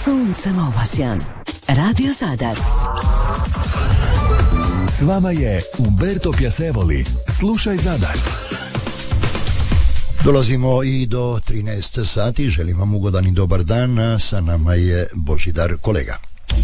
Suncem obasjan. Radio Zadar. S vama je Umberto Piacevoli. Slušaj Zadar. Dolazimo i do 13 sati. Želim vam ugodan i dobar dan. Sa nama je Božidar Kolega.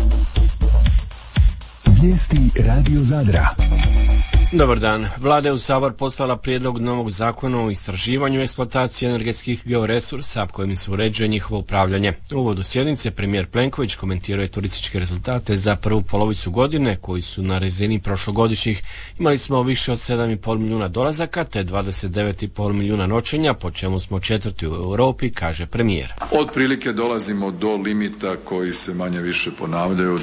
Vijesti Radio Zadra. Dobar dan. Vlada je u Sabor poslala prijedlog novog zakona o istraživanju i eksploataciji energetskih georesursa kojim se uređuje njihovo upravljanje. U uvodu sjednice premijer Plenković komentirao je turističke rezultate za prvu polovicu godine koji su na razini prošlogodišnjih. Imali smo više od 7,5 milijuna dolazaka te 29,5 milijuna noćenja, po čemu smo četvrti u Europi, kaže premijer. Otprilike dolazimo do limita koji se manje više ponavljaju,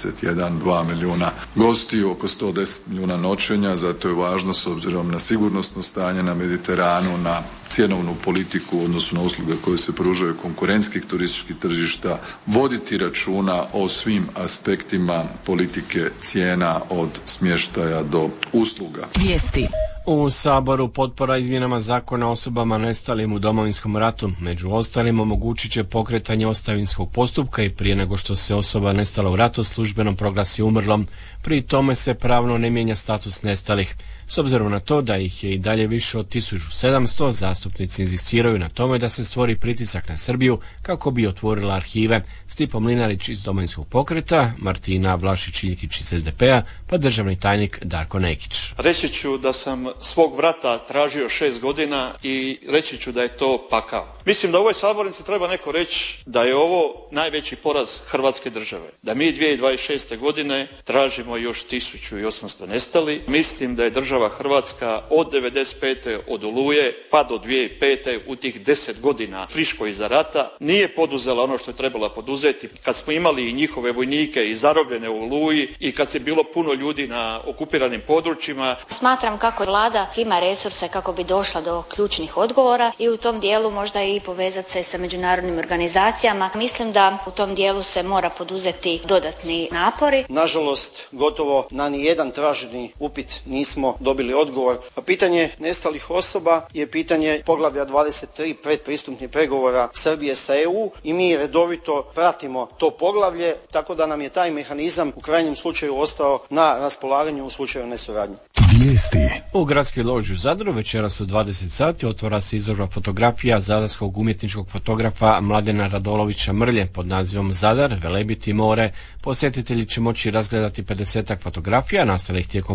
21-2 milijuna gostiju, oko 110 milijuna noćenja. Zato je važno, s obzirom na sigurnosno stanje na Mediteranu, na cjenovnu politiku u odnosu na usluge koje se pružaju konkurentskih turističkih tržišta, voditi računa o svim aspektima politike cijena od smještaja do usluga. Vijesti. U Saboru potpora izmjenama zakona o osobama nestalim u Domovinskom ratu. Među ostalim omogućit će pokretanje ostavinskog postupka i prije nego što se osoba nestala u ratu službeno proglasi umrlom. Pri tome se pravno ne mijenja status nestalih. S obzirom na to da ih je i dalje više od 1700, zastupnici inzistiraju na tome da se stvori pritisak na Srbiju kako bi otvorila arhive. Stipo Mlinarić iz Domovinskog pokreta, Martina Vlašić-Iljkić iz SDP-a, pa državni tajnik Darko Nekić. Reći ću da sam svog brata tražio 6 godina i reći ću da je to pakao. Mislim da u ovoj sabornici treba neko reći da je ovo najveći poraz Hrvatske države. Da mi 2026. godine tražimo još 1800 nestali. Mislim da je država Hrvatska od 95. od Oluje pa do 2005. u tih 10 godina friško iza rata nije poduzela ono što je trebala poduzeti. Kad smo imali i njihove vojnike i zarobljene u Oluji i kad se bilo puno ljudi na okupiranim područjima. Smatram kako vlada ima resurse kako bi došla do ključnih odgovora i u tom dijelu možda i povezati se sa međunarodnim organizacijama. Mislim da u tom dijelu se mora poduzeti dodatni napori. Nažalost, gotovo na nijedan traženi upit nismo dobili odgovor. A pitanje nestalih osoba je pitanje poglavlja 23 predpristupnih pregovora Srbije sa EU i mi redovito pratimo to poglavlje, tako da nam je taj mehanizam u krajnjem slučaju ostao na raspolaganju u slučaju nesuradnje. Vijesti. U gradskoj loži u Zadru večeras u 20 sati otvara se izložba fotografija zadarskog umjetničkog fotografa Mladena Radolovića Mrlje pod nazivom Zadar, Velebit i more. Posjetitelji će moći razgledati 50-ak fotografija nastalih tijekom